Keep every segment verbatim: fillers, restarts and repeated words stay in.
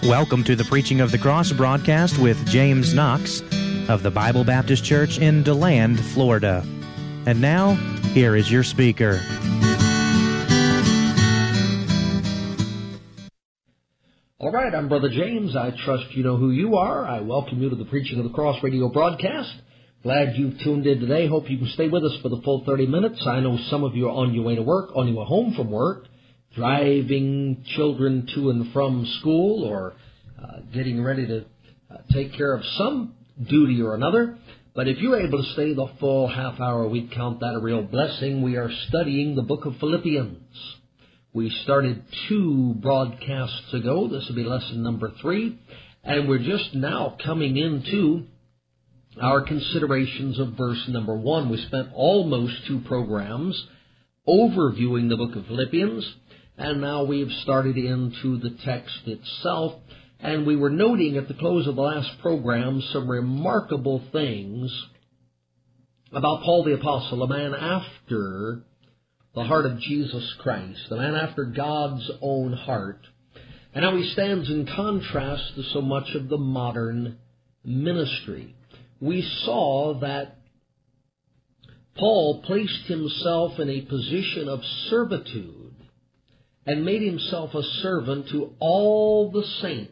Welcome to the Preaching of the Cross broadcast with James Knox of the Bible Baptist Church in DeLand, Florida. And now, here is your speaker. All right, I'm Brother James. I trust you know who you are. I welcome you to the Preaching of the Cross radio broadcast. Glad you've tuned in today. Hope you can stay with us for the full thirty minutes. I know some of you are on your way to work, on your way home from work, driving children to and from school, or uh, getting ready to uh, take care of some duty or another. But if you're able to stay the full half hour, we count that a real blessing. We are studying the book of Philippians. We started two broadcasts ago. This will be lesson number three. And we're just now coming into our considerations of verse number one. We spent almost two programs overviewing the book of Philippians, and now we've started into the text itself. And we were noting at the close of the last program some remarkable things about Paul the Apostle, a man after the heart of Jesus Christ, the man after God's own heart, and how he stands in contrast to so much of the modern ministry. We saw that Paul placed himself in a position of servitude and made himself a servant to all the saints,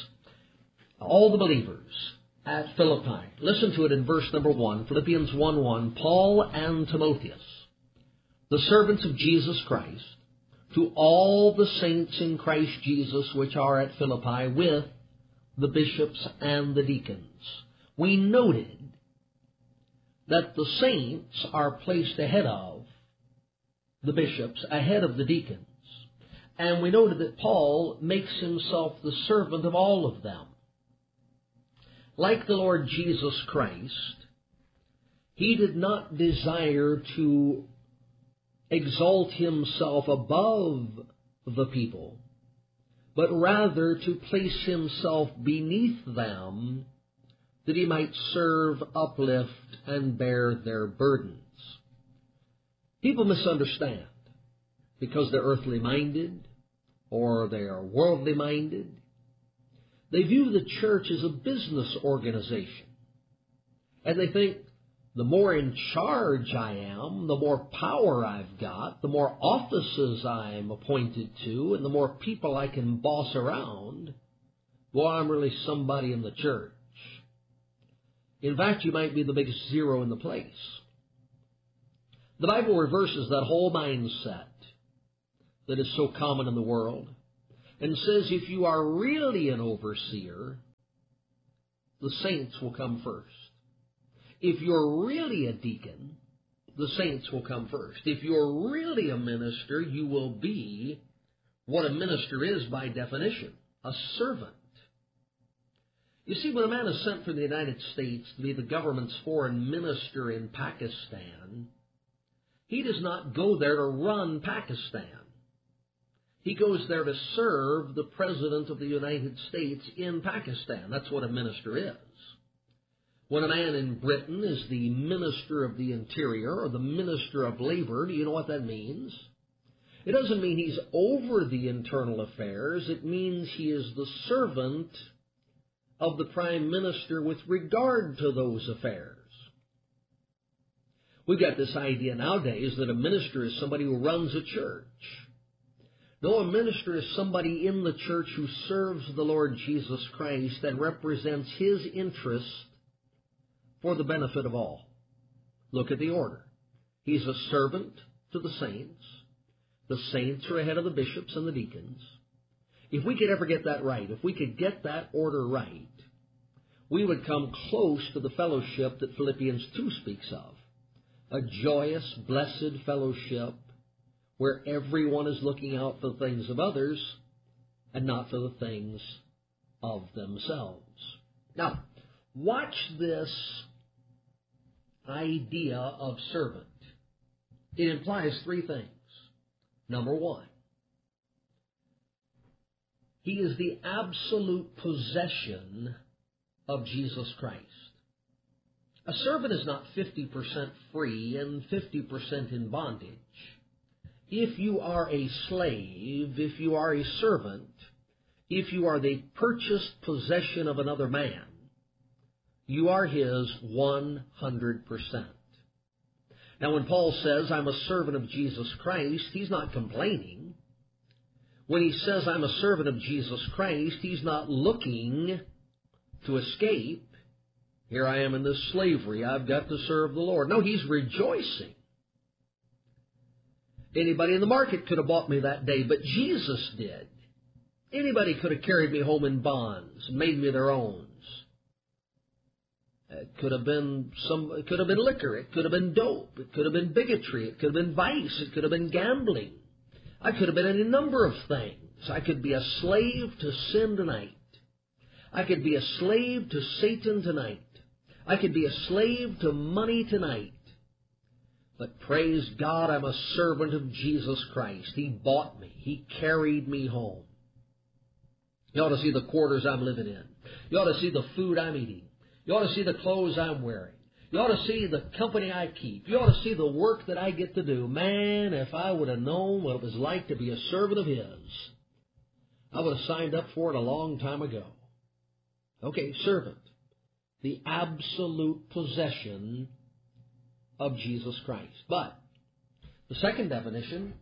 all the believers at Philippi. Listen to it in verse number one, Philippians one one, Paul and Timotheus, the servants of Jesus Christ, to all the saints in Christ Jesus which are at Philippi, with the bishops and the deacons. We noted that the saints are placed ahead of the bishops, ahead of the deacons. And we noted that Paul makes himself the servant of all of them. Like the Lord Jesus Christ, he did not desire to exalt himself above the people, but rather to place himself beneath them, that he might serve, uplift, and bear their burdens. People misunderstand because they're earthly minded or they are worldly minded. They view the church as a business organization, and they think the more in charge I am, the more power I've got, the more offices I'm appointed to, and the more people I can boss around, well, I'm really somebody in the church. In fact, you might be the biggest zero in the place. The Bible reverses that whole mindset that is so common in the world and says if you are really an overseer, the saints will come first. If you're really a deacon, the saints will come first. If you're really a minister, you will be what a minister is by definition, a servant. You see, when a man is sent from the United States to be the government's foreign minister in Pakistan, he does not go there to run Pakistan. He goes there to serve the President of the United States in Pakistan. That's what a minister is. When a man in Britain is the Minister of the Interior or the Minister of Labor, do you know what that means? It doesn't mean he's over the internal affairs. It means he is the servant of the Prime Minister with regard to those affairs. We've got this idea nowadays that a minister is somebody who runs a church. No, a minister is somebody in the church who serves the Lord Jesus Christ and represents his interest for the benefit of all. Look at the order. He's a servant to the saints. The saints are ahead of the bishops and the deacons. If we could ever get that right, if we could get that order right, we would come close to the fellowship that Philippians two speaks of. A joyous, blessed fellowship where everyone is looking out for the things of others and not for the things of themselves. Now, watch this idea of servant. It implies three things. Number one, he is the absolute possession of Jesus Christ. A servant is not fifty percent free and fifty percent in bondage. If you are a slave, if you are a servant, if you are the purchased possession of another man, you are his one hundred percent. Now, when Paul says, I'm a servant of Jesus Christ, he's not complaining. When he says, I'm a servant of Jesus Christ, he's not looking to escape. Here I am in this slavery. I've got to serve the Lord. No, he's rejoicing. Anybody in the market could have bought me that day, but Jesus did. Anybody could have carried me home in bonds, made me their own. It could have been some. It could have been liquor. It could have been dope. It could have been bigotry. It could have been vice. It could have been gambling. I could have been any number of things. I could be a slave to sin tonight. I could be a slave to Satan tonight. I could be a slave to money tonight. But praise God, I'm a servant of Jesus Christ. He bought me. He carried me home. You ought to see the quarters I'm living in. You ought to see the food I'm eating. You ought to see the clothes I'm wearing. You ought to see the company I keep. You ought to see the work that I get to do. Man, if I would have known what it was like to be a servant of His, I would have signed up for it a long time ago. Okay, servant. The absolute possession of Jesus Christ. But the second definition,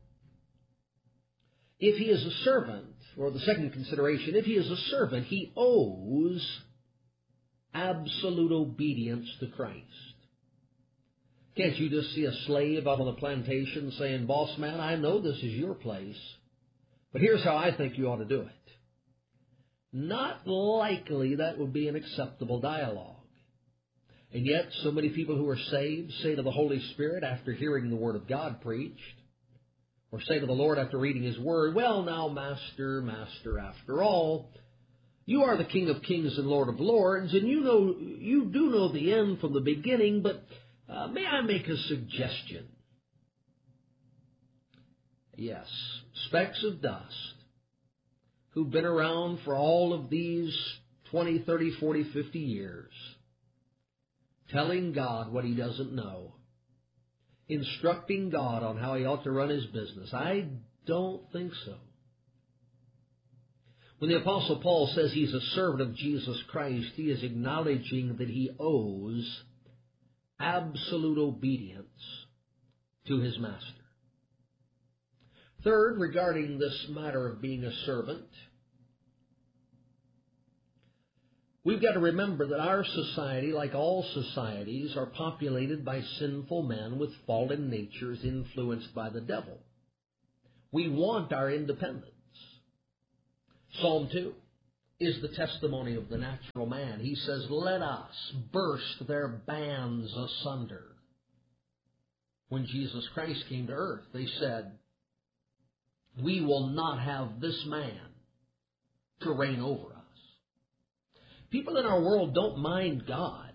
if he is a servant, or the second consideration, if he is a servant, he owes absolute obedience to Christ. Can't you just see a slave out on the plantation saying, boss man, I know this is your place, but here's how I think you ought to do it. Not likely that would be an acceptable dialogue. And yet, so many people who are saved say to the Holy Spirit after hearing the Word of God preached, or say to the Lord after reading His Word, well, now, Master, Master, after all, you are the King of Kings and Lord of Lords, and you know you do know the end from the beginning, but uh, may I make a suggestion? Yes, specks of dust who've been around for all of these twenty, thirty, forty, fifty years, telling God what He doesn't know, instructing God on how He ought to run His business. I don't think so. When the Apostle Paul says he's a servant of Jesus Christ, he is acknowledging that he owes absolute obedience to his master. Third, regarding this matter of being a servant, we've got to remember that our society, like all societies, are populated by sinful men with fallen natures influenced by the devil. We want our independence. Psalm two is the testimony of the natural man. He says, let us burst their bands asunder. When Jesus Christ came to earth, they said, we will not have this man to reign over us. People in our world don't mind God.